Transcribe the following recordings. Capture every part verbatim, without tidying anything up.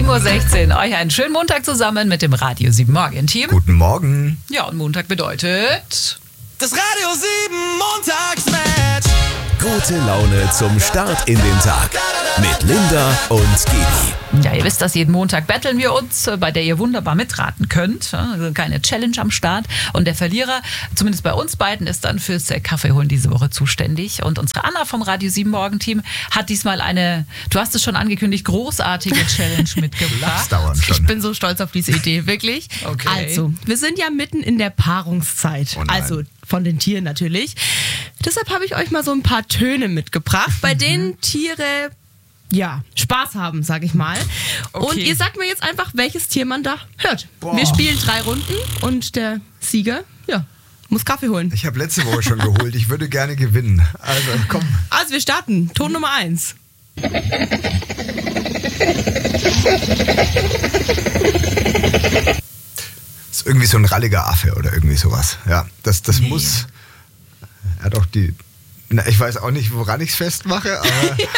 Uhr sechzehn. Euch einen schönen Montag zusammen mit dem Radio sieben Morgen-Team. Guten Morgen. Ja, und Montag bedeutet... Das Radio sieben Montagsmatch. Gute Laune zum Start in den Tag mit Linda und Gibi. Ja, ihr wisst, dass jeden Montag battlen wir uns, bei der ihr wunderbar mitraten könnt. Also keine Challenge am Start. Und der Verlierer, zumindest bei uns beiden, ist dann fürs Kaffee holen diese Woche zuständig. Und unsere Anna vom Radio sieben Morgen-Team hat diesmal eine, du hast es schon angekündigt, großartige Challenge mitgebracht. Dauern schon. Ich bin so stolz auf diese Idee, wirklich. Okay. Also, wir sind ja mitten in der Paarungszeit. Oh nein. Also von den Tieren natürlich. Deshalb habe ich euch mal so ein paar Töne mitgebracht, bei denen Tiere ja Spaß haben, sage ich mal. Okay. Und ihr sagt mir jetzt einfach, welches Tier man da hört. Boah. Wir spielen drei Runden und der Sieger, ja, muss Kaffee holen. Ich habe letzte Woche schon geholt. Ich würde gerne gewinnen. Also komm. Also wir starten. Ton Nummer eins. Ist irgendwie so ein ralliger Affe oder irgendwie sowas. Ja, das, das Nee. muss. Er hat auch die. Na, ich weiß auch nicht, woran ich es festmache, aber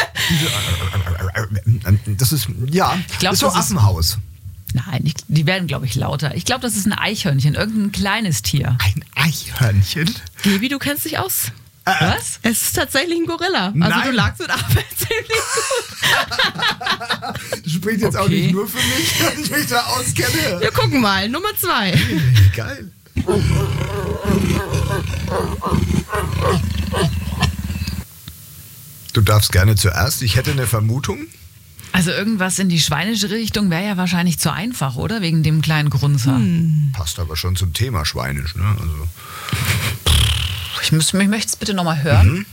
diese, das ist, ja, Ich glaub, das ist so das ist- Affenhaus. Nein, ich, die werden, glaube ich, lauter. Ich glaube, das ist ein Eichhörnchen, irgendein kleines Tier. Ein Eichhörnchen? Gaby, du kennst dich aus. Was? Es ist tatsächlich ein Gorilla. Also Nein. du lagst mit Affe ziemlich Das spricht jetzt auch Okay. nicht nur für mich, dass ich mich da auskenne. Wir gucken mal. Nummer zwei. Geil. Du darfst gerne zuerst. Ich hätte eine Vermutung. Also irgendwas in die schweinische Richtung wäre ja wahrscheinlich zu einfach, oder? Wegen dem kleinen Grunzer. Passt aber schon zum Thema Schweinisch, ne? Also, Ich, muss, ich möchte es bitte nochmal hören.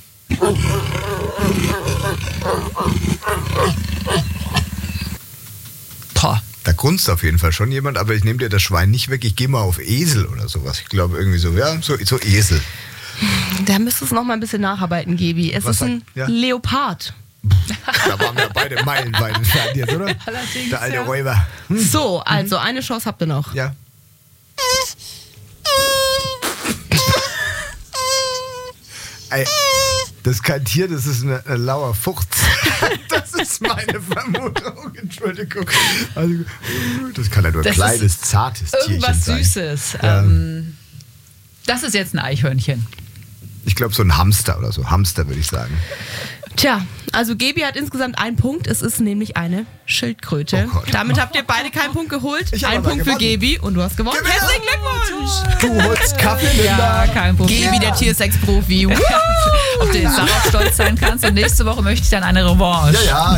Boah. da grunzt auf jeden Fall schon jemand, aber ich nehme dir das Schwein nicht weg. Ich gehe mal auf Esel oder sowas. Ich glaube irgendwie so, ja, so, so Esel. Da müsstest du noch mal ein bisschen nacharbeiten, Gaby. Es Was ist ein sagt- ja? Leopard. Da waren wir beide meilenweit entfernt jetzt, oder? Allerdings, Der alte ja. Räuber. Hm. So, also eine Chance habt ihr noch. Ja. Ey, das ist kein Tier, das ist eine, eine lauer Furz. Das ist meine Vermutung. Entschuldigung. Also, das kann ja nur ein Das kleines, ist zartes Tierchen Irgendwas sein. Süßes. Ja. Ähm, das ist jetzt ein Eichhörnchen. Ich glaube, so ein Hamster oder so. Hamster, würde ich sagen. Tja, also Gaby hat insgesamt einen Punkt. Es ist nämlich eine Schildkröte. Oh Gott. Damit habt ihr beide keinen Punkt geholt. Ich hab Ein aber Punkt für gewonnen. Gaby und du hast gewonnen. Gewinner! Herzlichen Glückwunsch! Du holst Kaffee, Linda. Ja, kein Problem. Gaby, der Tiersex-Profi. Ob du jetzt darauf stolz sein kannst. Und nächste Woche möchte ich dann eine Revanche. Ja, ja,